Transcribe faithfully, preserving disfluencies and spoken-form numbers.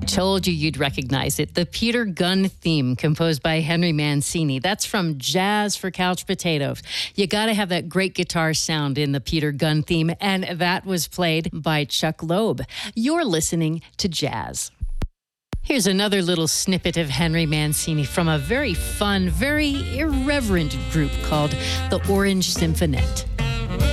Told you you'd recognize it. The Peter Gunn theme, composed by Henry Mancini. That's from Jazz for Couch Potatoes. You got to have that great guitar sound in the Peter Gunn theme, and that was played by Chuck Loeb. You're listening to Jazz. Here's another little snippet of Henry Mancini from a very fun, very irreverent group called the Orange Symphonette.